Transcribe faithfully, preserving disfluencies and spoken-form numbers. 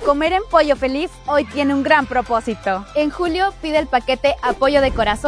Comer en Pollo Feliz hoy tiene un gran propósito. En julio pide el paquete Apoyo de Corazón